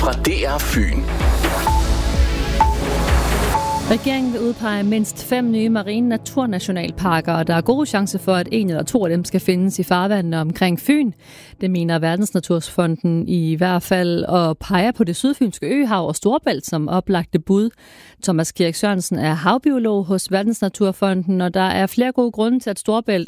fra DR Fyn. Regeringen vil udpege mindst 5 nye marine naturnationalparker, og der er gode chancer for, at 1 eller 2 af dem skal findes i farvandene omkring Fyn. Det mener Verdensnaturfonden i hvert fald, og peger på det sydfynske øhav og Storebælt som oplagte bud. Thomas Kirk Sørensen er havbiolog hos Verdensnaturfonden, og der er flere gode grunde til, at Storebælt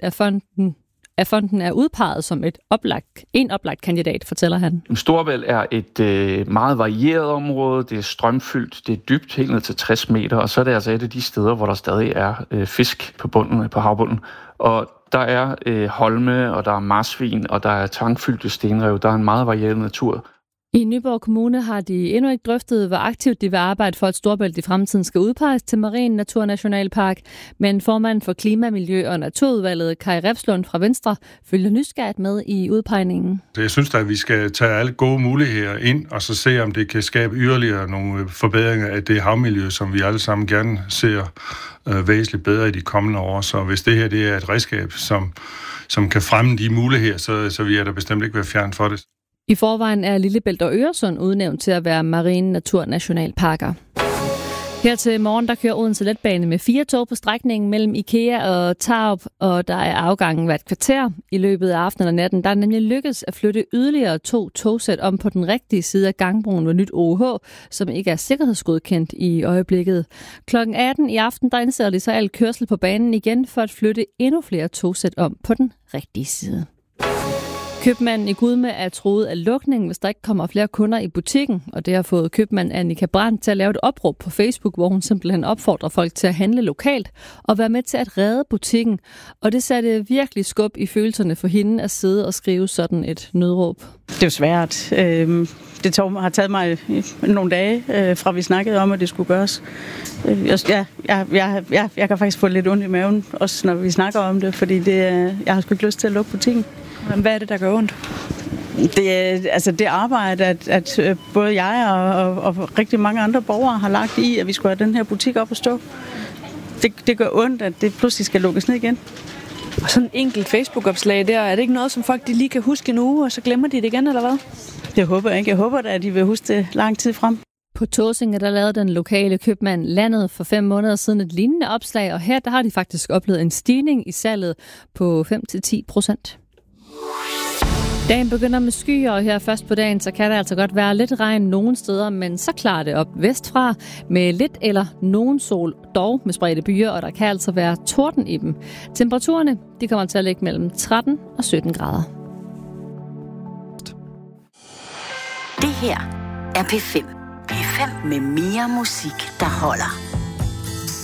af fonden er udpeget som en oplagt kandidat, fortæller han. Storebælt er et meget varieret område. Det er strømfyldt, det er dybt, helt ned til 60 meter, og så er det altså et af de steder, hvor der stadig er fisk på havbunden. Og der er holme, og der er marsvin, og der er tangfyldte stenrev. Der er en meget varieret natur. I Nyborg Kommune har de endnu ikke drøftet, hvor aktivt de vil arbejde for, at Storebælt i fremtiden skal udpeges til Marin Naturnationalpark. Men formanden for Klima-, Miljø- og Naturudvalget, Kai Refslund fra Venstre, følger nysgerrigt med i udpegningen. Jeg synes at vi skal tage alle gode muligheder ind, og så se, om det kan skabe yderligere nogle forbedringer af det havmiljø, som vi alle sammen gerne ser væsentligt bedre i de kommende år. Så hvis det her det er et redskab, som kan fremme de muligheder, så vil jeg da bestemt ikke være fjern for det. I forvejen er Lillebælt og Øresund udnævnt til at være marine naturnationalparker. Her til morgen, der kører Odense Letbane med 4 tog på strækningen mellem IKEA og Tarup, og der er afgangen hvert kvarter. I løbet af aftenen og natten, der er nemlig lykkedes at flytte yderligere 2 togsæt om på den rigtige side af gangbroen ved Nyt OH, som ikke er sikkerhedsgodkendt i øjeblikket. Klokken 18 i aften, der indsætter de så al kørsel på banen igen for at flytte endnu flere togsæt om på den rigtige side. Købmanden i Gudme er truet af lukning, hvis der ikke kommer flere kunder i butikken, og det har fået købmand Annika Brandt til at lave et opråb på Facebook, hvor hun simpelthen opfordrer folk til at handle lokalt og være med til at redde butikken. Og det satte virkelig skub i følelserne for hende at sidde og skrive sådan et nødråb. Det er jo svært. Det har taget mig nogle dage, fra vi snakkede om, at det skulle gøres. Jeg kan faktisk få lidt ondt i maven, også når vi snakker om det, fordi jeg har sgu ikke lyst til at lukke butikken. Hvad er det, der gør ondt? Det arbejde, at både jeg og rigtig mange andre borgere har lagt i, at vi skulle have den her butik op at stå. Det gør ondt, at det pludselig skal lukkes ned igen. Og sådan en enkelt Facebook-opslag der, er det ikke noget, som folk de lige kan huske nu, og så glemmer de det igen, eller hvad? Det håber jeg ikke. Jeg håber da, at de vil huske det lang tid frem. På Tåsinge, der lavede den lokale købmand landet for 5 måneder siden et lignende opslag, og her der har de faktisk oplevet en stigning i salget på 5-10%. Dagen begynder med skyer, og her først på dagen, så kan der altså godt være lidt regn nogle steder, men så klarer det op vestfra med lidt eller nogen sol, dog med spredte byer, og der kan altså være torden i dem. Temperaturerne, de kommer til at ligge mellem 13 og 17 grader. Det her er P5. P5 med mere musik, der holder.